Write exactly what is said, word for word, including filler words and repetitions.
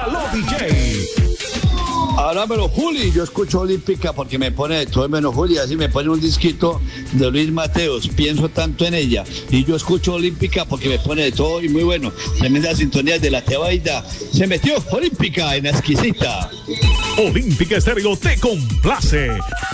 Aló D J. Ahora menos Juli, yo escucho Olímpica porque me pone de todo menos Juli, así me pone un disquito de Luis Mateos, pienso tanto en ella, y yo escucho Olímpica porque me pone de todo y muy bueno, tremenda sintonía de la Tebaida, se metió Olímpica en la exquisita. Olímpica Estéreo te complace.